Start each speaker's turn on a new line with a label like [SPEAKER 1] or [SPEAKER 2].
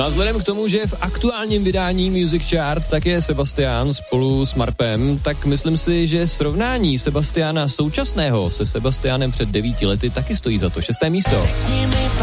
[SPEAKER 1] A vzhledem k tomu, že v aktuálním vydání Music Chart tak je Sebastian spolu s Marpem, tak myslím si, že srovnání Sebastiana současného se Sebastianem před 9 lety taky stojí za to 6. místo.